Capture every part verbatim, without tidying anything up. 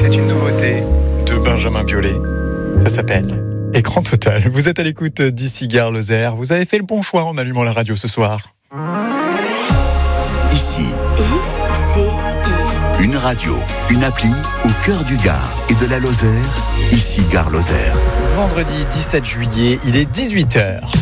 C'est une nouveauté de Benjamin Biolay. Ça s'appelle Écran Total. Vous êtes à l'écoute d'ici Gare Lozère. Vous avez fait le bon choix en allumant la radio ce soir. Ici, I C I. une radio, une appli au cœur du Gard et de la Lozère. Ici Gare Lozère. Vendredi dix-sept juillet, il est dix-huit heures.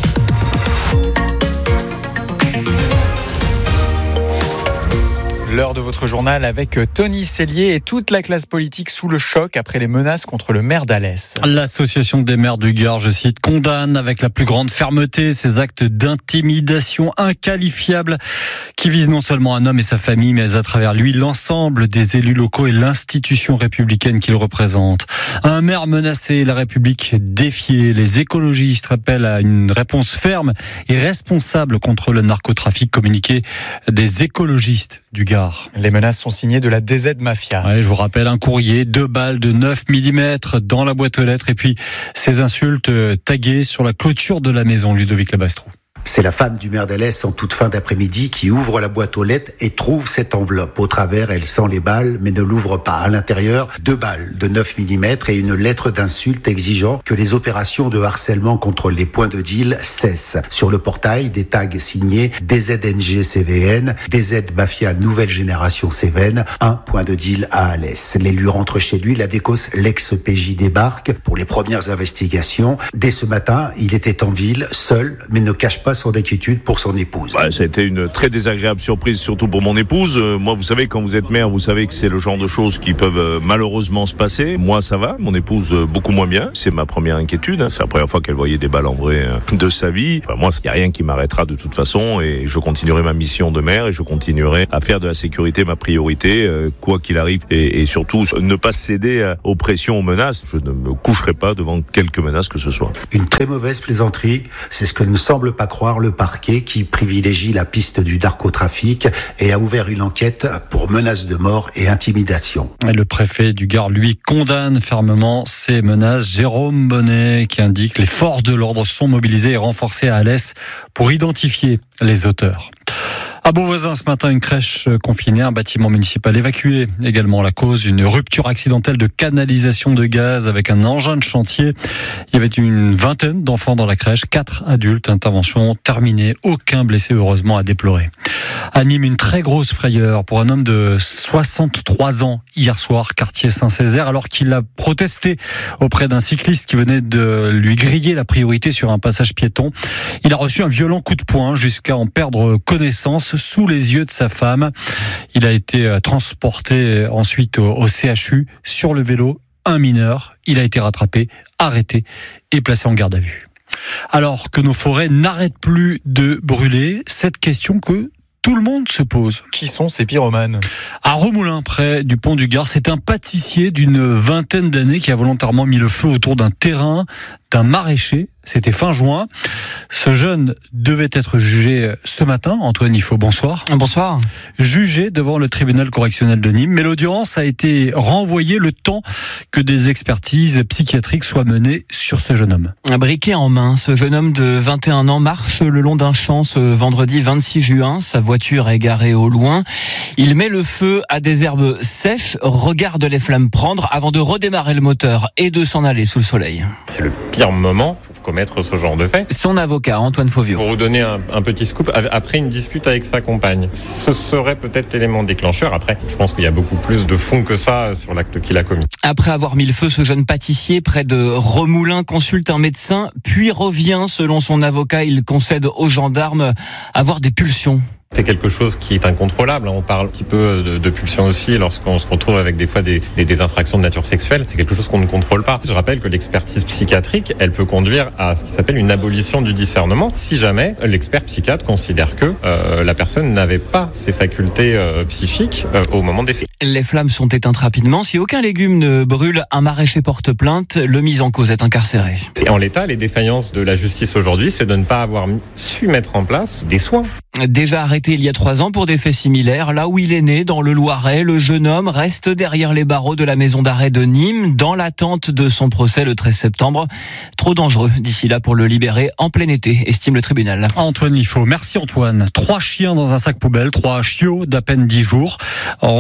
L'heure de votre journal avec Tony Cellier et toute la classe politique sous le choc après les menaces contre le maire d'Alès. L'association des maires du Gard, je cite, condamne avec la plus grande fermeté ces actes d'intimidation inqualifiables qui visent non seulement un homme et sa famille, mais à travers lui l'ensemble des élus locaux et l'institution républicaine qu'il représente. Un maire menacé, la République défiée, les écologistes rappellent à une réponse ferme et responsable contre le narcotrafic, communiqué des écologistes du Gard. Les menaces sont signées de la D Z Mafia. Ouais, je vous rappelle un courrier, deux balles de neuf millimètres dans la boîte aux lettres et puis ces insultes taguées sur la clôture de la maison. Ludovic Labastrou. C'est la femme du maire d'Alès en toute fin d'après-midi qui ouvre la boîte aux lettres et trouve cette enveloppe. Au travers, elle sent les balles, mais ne l'ouvre pas. À l'intérieur, deux balles de neuf millimètres et une lettre d'insulte exigeant que les opérations de harcèlement contre les points de deal cessent. Sur le portail, des tags signés D Z N G C V N, D Z Mafia Nouvelle Génération Cévennes, un point de deal à Alès. L'élu rentre chez lui, la décosse, l'ex-P J débarque pour les premières investigations. Dès ce matin, il était en ville, seul, mais ne cache pas son inquiétude pour son épouse. Bah, ça a été une très désagréable surprise, surtout pour mon épouse. Euh, moi, vous savez, quand vous êtes mère, vous savez que c'est le genre de choses qui peuvent euh, malheureusement se passer. Moi, ça va. Mon épouse, euh, beaucoup moins bien. C'est ma première inquiétude. Hein. C'est la première fois qu'elle voyait des balles en vrai euh, de sa vie. Enfin, moi, il n'y a rien qui m'arrêtera de toute façon et je continuerai ma mission de mère et je continuerai à faire de la sécurité ma priorité, euh, quoi qu'il arrive. Et, et surtout, ne pas céder à, aux pressions, aux menaces. Je ne me coucherai pas devant quelque menace que ce soit. Une très mauvaise plaisanterie, c'est ce que ne semble pas croire le parquet qui privilégie la piste du narcotrafic et a ouvert une enquête pour menaces de mort et intimidation. Et le préfet du Gard, lui, condamne fermement ces menaces. Jérôme Bonnet qui indique que les forces de l'ordre sont mobilisées et renforcées à Alès pour identifier les auteurs. À Beauvoisin, ce matin, une crèche confinée, un bâtiment municipal évacué. Également la cause, une rupture accidentelle de canalisation de gaz avec un engin de chantier. Il y avait une vingtaine d'enfants dans la crèche, quatre adultes. Intervention terminée, aucun blessé heureusement à déplorer. À Nîmes, une très grosse frayeur pour un homme de soixante-trois ans hier soir, quartier Saint-Césaire, alors qu'il a protesté auprès d'un cycliste qui venait de lui griller la priorité sur un passage piéton. Il a reçu un violent coup de poing jusqu'à en perdre connaissance sous les yeux de sa femme. Il a été transporté ensuite au C H U sur le vélo, un mineur. Il a été rattrapé, arrêté et placé en garde à vue. Alors que nos forêts n'arrêtent plus de brûler, cette question que tout le monde se pose. Qui sont ces pyromanes ? À Remoulins, près du pont du Gard, c'est un pâtissier d'une vingtaine d'années qui a volontairement mis le feu autour d'un terrain d'un maraîcher. C'était fin juin. Ce jeune devait être jugé ce matin. Antoine Ifo, bonsoir. Bonsoir. Jugé devant le tribunal correctionnel de Nîmes. Mais l'audience a été renvoyée le temps que des expertises psychiatriques soient menées sur ce jeune homme. Un briquet en main, ce jeune homme de vingt et un ans marche le long d'un champ ce vendredi vingt-six juin. Sa voiture est garée au loin. Il met le feu à des herbes sèches, regarde les flammes prendre avant de redémarrer le moteur et de s'en aller sous le soleil. C'est le pire moment pour commettre ce genre de fait. Son avocat, Antoine Fauvio. Pour vous donner un, un petit scoop, après une dispute avec sa compagne, ce serait peut-être l'élément déclencheur. Après, je pense qu'il y a beaucoup plus de fond que ça sur l'acte qu'il a commis. Après avoir mis le feu, ce jeune pâtissier près de Remoulins consulte un médecin, puis revient. Selon son avocat, il concède aux gendarmes avoir des pulsions. C'est quelque chose qui est incontrôlable. On parle un petit peu de, de pulsion aussi lorsqu'on se retrouve avec des fois des, des, des infractions de nature sexuelle. C'est quelque chose qu'on ne contrôle pas. Je rappelle que l'expertise psychiatrique, elle peut conduire à ce qui s'appelle une abolition du discernement si jamais l'expert psychiatre considère que euh, la personne n'avait pas ses facultés euh, psychiques euh, au moment des faits. Les flammes sont éteintes rapidement. Si aucun légume ne brûle, un maraîcher porte plainte. Le mis en cause est incarcéré. Et en l'état, les défaillances de la justice aujourd'hui, c'est de ne pas avoir su mettre en place des soins. Déjà arrêté il y a trois ans pour des faits similaires, là où il est né, dans le Loiret, le jeune homme reste derrière les barreaux de la maison d'arrêt de Nîmes, dans l'attente de son procès le treize septembre. Trop dangereux d'ici là pour le libérer en plein été, estime le tribunal. Antoine Ifo, merci Antoine. Trois chiens dans un sac poubelle, trois chiots d'à peine dix jours, retrouvés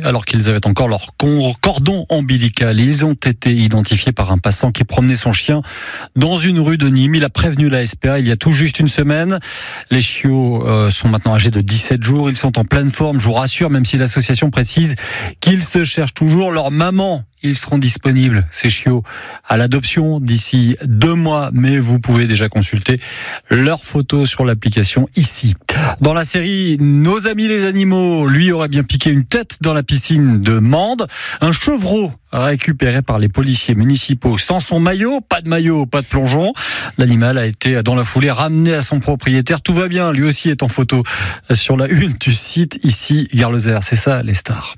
alors qu'ils avaient encore leur cordon ombilical. Ils ont été identifiés par un passant qui promenait son chien dans une rue de Nîmes. Il a prévenu la S P A il y a tout juste une semaine. Les chiots euh, sont maintenant âgés de dix-sept jours. Ils sont en pleine forme, je vous rassure, même si l'association précise qu'ils se cherchent toujours leur maman. Ils seront disponibles, ces chiots, à l'adoption d'ici deux mois, mais vous pouvez déjà consulter leurs photos sur l'application ici. Dans la série Nos amis les animaux, lui aurait bien piqué une tête dans la piscine de Mende. Un chevreau récupéré par les policiers municipaux sans son maillot, pas de maillot, pas de plongeon. L'animal a été dans la foulée ramené à son propriétaire. Tout va bien, lui aussi est en photo sur la une du site ici, Gare Lozère. C'est ça les stars.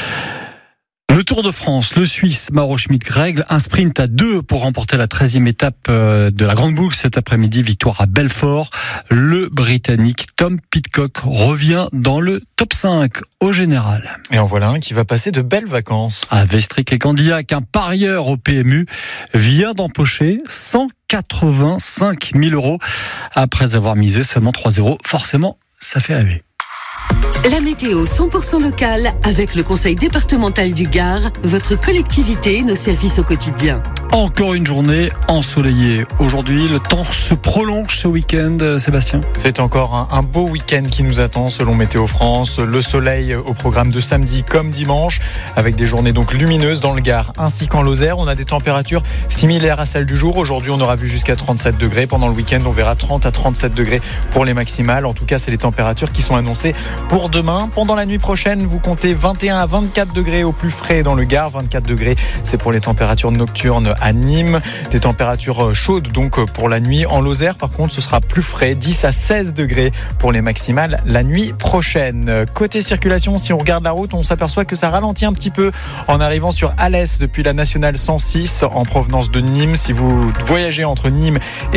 Le Tour de France, le Suisse Mauro Schmid règle un sprint à deux pour remporter la treizième étape de la Grande Boucle cet après-midi. Victoire à Belfort. Le Britannique Tom Pidcock revient dans le top cinq au général. Et en voilà un qui va passer de belles vacances. À Vestric et Candiac, un parieur au P M U vient d'empocher cent quatre-vingt-cinq mille euros après avoir misé seulement trois euros. Forcément, ça fait rêver. La météo cent pour cent locale avec le Conseil départemental du Gard, votre collectivité et nos services au quotidien. Encore une journée ensoleillée. Aujourd'hui, le temps se prolonge ce week-end, Sébastien. C'est encore un, un beau week-end qui nous attend selon Météo France. Le soleil au programme de samedi comme dimanche, avec des journées donc lumineuses dans le Gard ainsi qu'en Lozère. On a des températures similaires à celles du jour. Aujourd'hui, on aura vu jusqu'à trente-sept degrés. Pendant le week-end, on verra trente à trente-sept degrés pour les maximales. En tout cas, c'est les températures qui sont annoncées pour demain. Pendant la nuit prochaine, vous comptez vingt et un à vingt-quatre degrés au plus frais dans le Gard. vingt-quatre degrés, c'est pour les températures nocturnes à Nîmes. Des températures chaudes donc pour la nuit. En Lozère, par contre, ce sera plus frais. dix à seize degrés pour les maximales la nuit prochaine. Côté circulation, si on regarde la route, on s'aperçoit que ça ralentit un petit peu en arrivant sur Alès depuis la nationale cent six en provenance de Nîmes. Si vous voyagez entre Nîmes et